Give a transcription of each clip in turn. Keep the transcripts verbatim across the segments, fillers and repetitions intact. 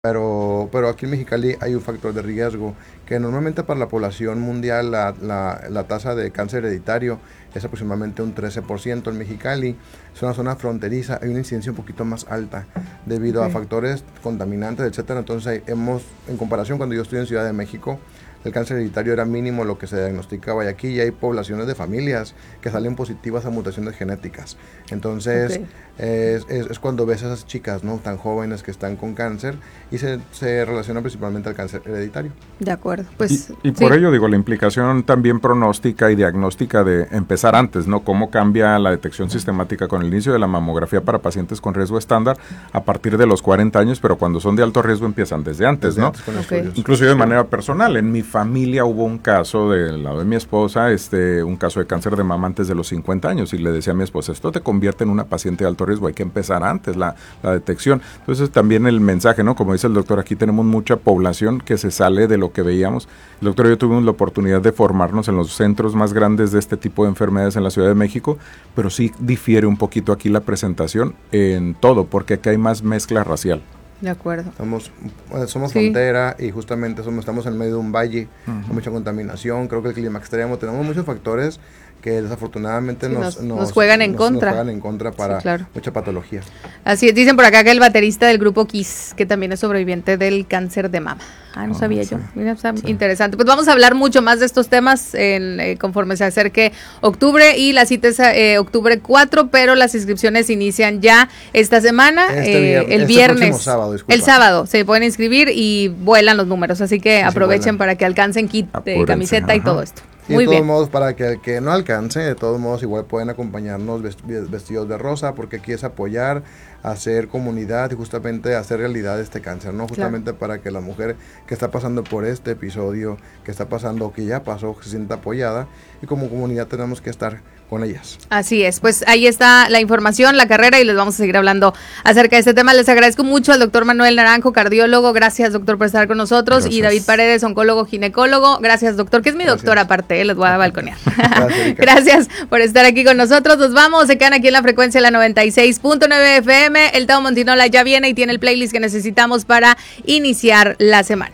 Pero, pero aquí en Mexicali hay un factor de riesgo que normalmente para la población mundial la, la, la tasa de cáncer hereditario es aproximadamente un trece por ciento. En Mexicali es una zona fronteriza, hay una incidencia un poquito más alta debido okay. a factores contaminantes, etcétera. Entonces hemos, en comparación cuando yo estoy en Ciudad de México, el cáncer hereditario era mínimo lo que se diagnosticaba y aquí ya hay poblaciones de familias que salen positivas a mutaciones genéticas. Entonces okay. es, es, es cuando ves a esas chicas, ¿no?, tan jóvenes que están con cáncer y se, se relaciona principalmente al cáncer hereditario. De acuerdo. Pues, y y por sí. ello digo, la implicación también pronóstica y diagnóstica de empezar antes, ¿no? Cómo cambia la detección sistemática con el inicio de la mamografía para pacientes con riesgo estándar a partir de los cuarenta años, pero cuando son de alto riesgo empiezan desde antes, desde ¿no? Antes okay. Incluso de manera personal, en mi familia hubo un caso del lado de mi esposa, este, un caso de cáncer de mama antes de los cincuenta años y le decía a mi esposa, esto te convierte en una paciente de alto riesgo, hay que empezar antes la, la detección. Entonces también el mensaje, ¿no? Como dice el doctor, aquí tenemos mucha población que se sale de lo que veíamos. El doctor y yo tuvimos la oportunidad de formarnos en los centros más grandes de este tipo de enfermedades en la Ciudad de México, pero sí difiere un poquito aquí la presentación en todo, porque aquí hay más mezcla racial. De acuerdo. Somos, somos sí. frontera y justamente somos, estamos en medio de un valle, uh-huh. con mucha contaminación, creo que el clima extremo, tenemos muchos factores que desafortunadamente sí, nos, nos, nos, nos juegan en nos, contra. Nos juegan en contra para sí, claro. mucha patología. Así es, dicen por acá que el baterista del grupo Kiss, que también es sobreviviente del cáncer de mama. Ah, no oh, sabía sí. yo. Mira, o sea, sí. interesante. Pues vamos a hablar mucho más de estos temas en, eh, conforme se acerque octubre y la cita es eh, octubre cuatro, pero las inscripciones inician ya esta semana, este eh, viernes, el viernes. Este sábado, el sábado se pueden inscribir y vuelan los números, así que sí, aprovechen para que alcancen kit de camiseta ajá. y todo esto. Y Muy de todos bien. modos, para que el que no alcance, de todos modos igual pueden acompañarnos vestidos de rosa, porque aquí es apoyar, hacer comunidad y justamente hacer realidad este cáncer, ¿no? Justamente claro. para que la mujer que está pasando por este episodio, que está pasando o que ya pasó, se sienta apoyada, y como comunidad tenemos que estar con ellas. Así es, pues ahí está la información, la carrera, y les vamos a seguir hablando acerca de este tema. Les agradezco mucho al doctor Manuel Naranjo, cardiólogo, gracias doctor por estar con nosotros, gracias. Y David Paredes, oncólogo, ginecólogo, gracias doctor, que es mi gracias. doctor aparte, eh, les voy a balconear. Gracias, gracias por estar aquí con nosotros, nos vamos, se quedan aquí en la frecuencia de la noventa y seis punto nueve F M, el Tao Montinola ya viene y tiene el playlist que necesitamos para iniciar la semana.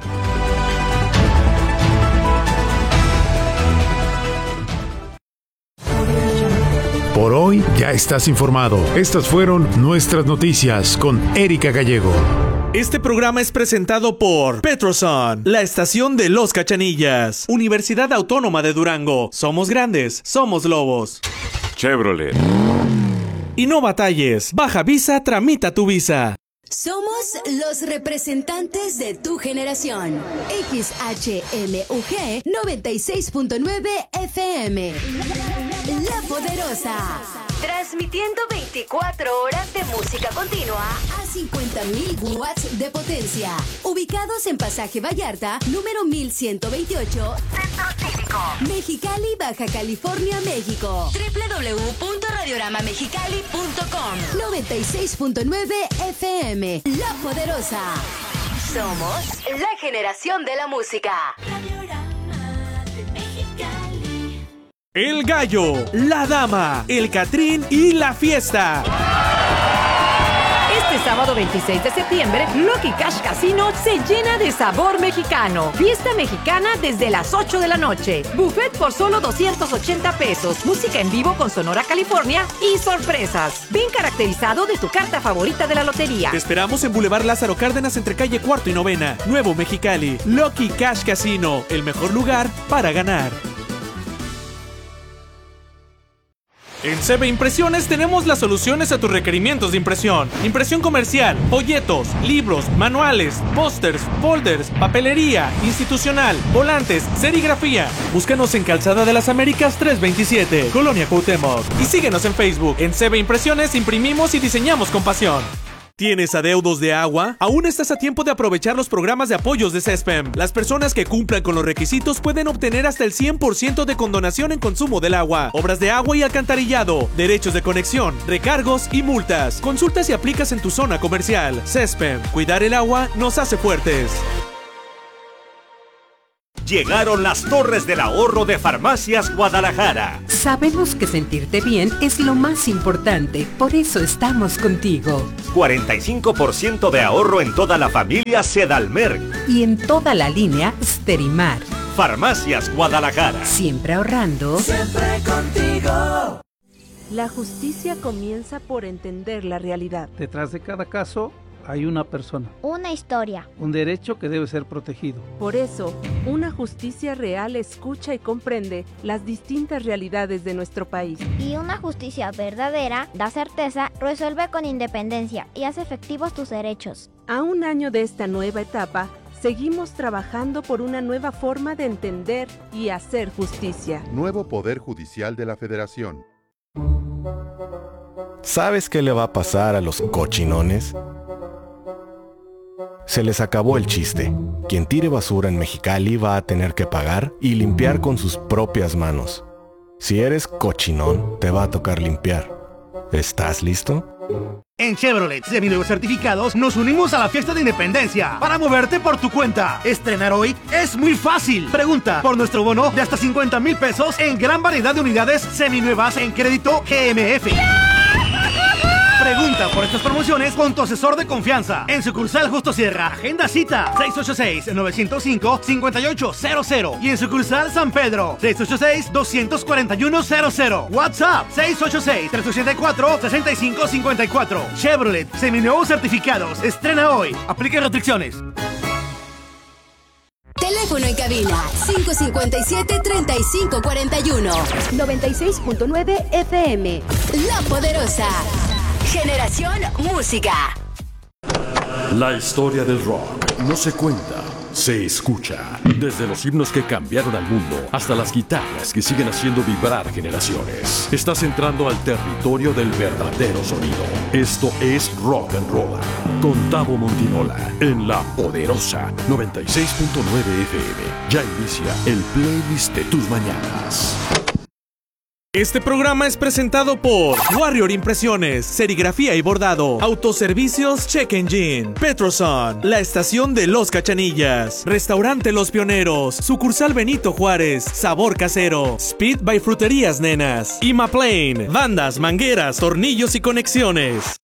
Por hoy ya estás informado. Estas fueron nuestras noticias con Erika Gallego. Este programa es presentado por Petroson, la estación de los Cachanillas. Universidad Autónoma de Durango. Somos grandes, somos lobos. Chevrolet. Y no batalles. Baja Visa, tramita tu visa. Somos los representantes de tu generación. X H M U G noventa y seis punto nueve F M. La Poderosa. Transmitiendo veinticuatro horas de música continua a cincuenta mil watts de potencia. Ubicados en Pasaje Vallarta, número mil ciento veintiocho, Centro Cívico, Mexicali, Baja California, México. doble u doble u doble u punto radiorama mexicali punto com. noventa y seis punto nueve F M. La Poderosa. Somos la generación de la música. El Gallo, la Dama, el Catrín y la Fiesta. Este sábado veintiséis de septiembre, Lucky Cash Casino se llena de sabor mexicano. Fiesta mexicana desde las ocho de la noche. Buffet por solo doscientos ochenta pesos. Música en vivo con Sonora California y sorpresas. Ven caracterizado de tu carta favorita de la lotería. Te esperamos en Boulevard Lázaro Cárdenas entre calle Cuarto y Novena, Nuevo Mexicali. Lucky Cash Casino, el mejor lugar para ganar. En C B Impresiones tenemos las soluciones a tus requerimientos de impresión. Impresión comercial, folletos, libros, manuales, pósters, folders, papelería, institucional, volantes, serigrafía. Búscanos en Calzada de las Américas trescientos veintisiete, Colonia Cuauhtémoc. Y síguenos en Facebook. En C B Impresiones imprimimos y diseñamos con pasión. ¿Tienes adeudos de agua? Aún estás a tiempo de aprovechar los programas de apoyos de CESPEM. Las personas que cumplan con los requisitos pueden obtener hasta el cien por ciento de condonación en consumo del agua, obras de agua y alcantarillado, derechos de conexión, recargos y multas. Consulta si aplicas en tu zona comercial. CESPEM, cuidar el agua nos hace fuertes. Llegaron las torres del ahorro de Farmacias Guadalajara. Sabemos que sentirte bien es lo más importante, por eso estamos contigo. cuarenta y cinco por ciento de ahorro en toda la familia Sedalmer. Y en toda la línea Sterimar. Farmacias Guadalajara. Siempre ahorrando. Siempre contigo. La justicia comienza por entender la realidad. Detrás de cada caso hay una persona. Una historia. Un derecho que debe ser protegido. Por eso, una justicia real escucha y comprende las distintas realidades de nuestro país. Y una justicia verdadera da certeza, resuelve con independencia y hace efectivos tus derechos. A un año de esta nueva etapa, seguimos trabajando por una nueva forma de entender y hacer justicia. Nuevo Poder Judicial de la Federación. ¿Sabes qué le va a pasar a los cochinones? Se les acabó el chiste. Quien tire basura en Mexicali va a tener que pagar y limpiar con sus propias manos. Si eres cochinón, te va a tocar limpiar. ¿Estás listo? En Chevrolet Seminuevos Certificados nos unimos a la fiesta de independencia para moverte por tu cuenta. Estrenar hoy es muy fácil. Pregunta por nuestro bono de hasta cincuenta mil pesos en gran variedad de unidades seminuevas en crédito G M F. Pregunta por estas promociones con tu asesor de confianza. En sucursal Justo Sierra, agenda cita seis ocho seis, nueve cero cinco, cinco ocho cero cero. Y en sucursal San Pedro, seis ocho seis, dos cuatro uno cero cero. WhatsApp seis ocho seis, tres ocho cuatro, seis cinco cinco cuatro. Chevrolet, seminuevos certificados. Estrena hoy. Aplica restricciones. Teléfono en cabina cinco cinco siete, tres cinco cuatro uno. noventa y seis punto nueve F M. La Poderosa. Generación Música. La historia del rock no se cuenta, se escucha. Desde los himnos que cambiaron al mundo hasta las guitarras que siguen haciendo vibrar generaciones. Estás entrando al territorio del verdadero sonido. Esto es Rock and Roll con Tavo Montinola en La Poderosa noventa y seis punto nueve F M. Ya inicia el playlist de tus mañanas. Este programa es presentado por Warrior Impresiones, Serigrafía y Bordado, Autoservicios Check Engine, Petroson, La Estación de Los Cachanillas, Restaurante Los Pioneros, Sucursal Benito Juárez, Sabor Casero, Speed by Fruterías Nenas, Imaplane, Bandas, Mangueras, Tornillos y Conexiones.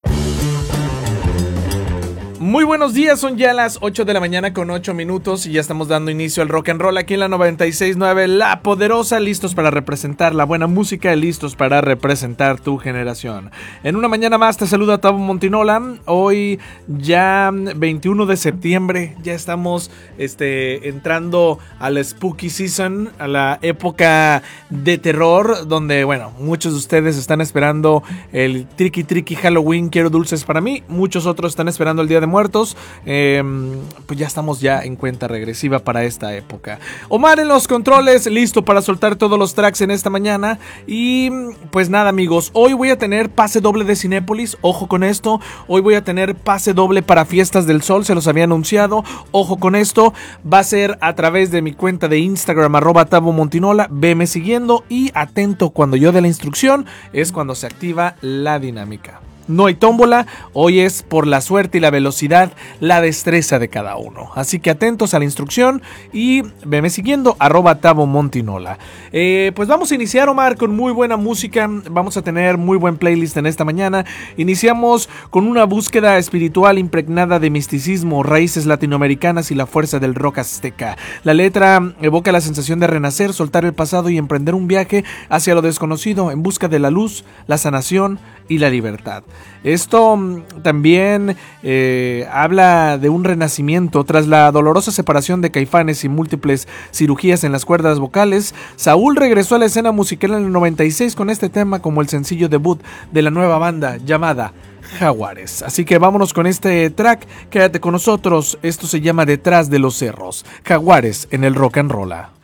Muy buenos días, son ya las ocho de la mañana con ocho minutos y ya estamos dando inicio al rock and roll aquí en la noventa y seis punto nueve, La Poderosa, listos para representar la buena música y listos para representar tu generación. En una mañana más te saluda Tavo Montinola, hoy ya veintiuno de septiembre, ya estamos este, entrando a la Spooky Season, a la época de terror, donde bueno, muchos de ustedes están esperando el Tricky Tricky Halloween, quiero dulces para mí, muchos otros están esperando el Día de Muertos, eh, pues ya estamos ya en cuenta regresiva para esta época. Omar en los controles, listo para soltar todos los tracks en esta mañana. Y pues nada amigos, hoy voy a tener pase doble de Cinépolis, ojo con esto. Hoy voy a tener pase doble para Fiestas del Sol, se los había anunciado, ojo con esto. Va a ser a través de mi cuenta de Instagram, arroba Tavo Montinola, veme siguiendo y atento cuando yo dé la instrucción, es cuando se activa la dinámica. No hay tómbola, hoy es por la suerte y la velocidad, la destreza de cada uno. Así que atentos a la instrucción y veme siguiendo, arroba Tavo Montinola. Eh, pues vamos a iniciar, Omar, con muy buena música. Vamos a tener muy buen playlist en esta mañana. Iniciamos con una búsqueda espiritual impregnada de misticismo, raíces latinoamericanas y la fuerza del rock azteca. La letra evoca la sensación de renacer, soltar el pasado y emprender un viaje hacia lo desconocido en busca de la luz, la sanación y la libertad. Esto también eh, habla de un renacimiento tras la dolorosa separación de Caifanes y múltiples cirugías en las cuerdas vocales. Saúl regresó a la escena musical en el noventa y seis con este tema como el sencillo debut de la nueva banda llamada Jaguares. Así que vámonos con este track, quédate con nosotros, esto se llama Detrás de los Cerros, Jaguares en el Rock and Roll.